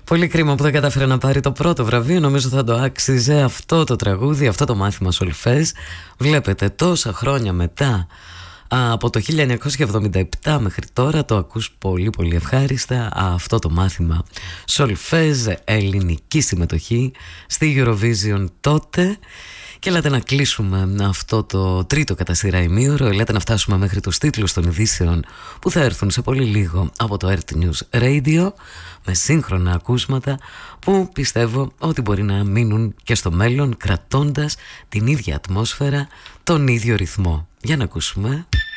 Πολύ κρίμα που δεν κατάφερε να πάρει το πρώτο βραβείο. Νομίζω θα το άξιζε αυτό το τραγούδι, αυτό το μάθημα Σολφές. Βλέπετε, τόσα χρόνια μετά, από το 1977 μέχρι τώρα, το ακούς πολύ πολύ ευχάριστα αυτό το μάθημα Σολφές, ελληνική συμμετοχή στη Eurovision τότε. Και έλατε να κλείσουμε αυτό το τρίτο κατά σειρά ημίωρο. Έλατε να φτάσουμε μέχρι τους τίτλους των ειδήσεων που θα έρθουν σε πολύ λίγο από το RT News Radio, με σύγχρονα ακούσματα που πιστεύω ότι μπορεί να μείνουν και στο μέλλον, κρατώντας την ίδια ατμόσφαιρα, τον ίδιο ρυθμό. Για να ακούσουμε.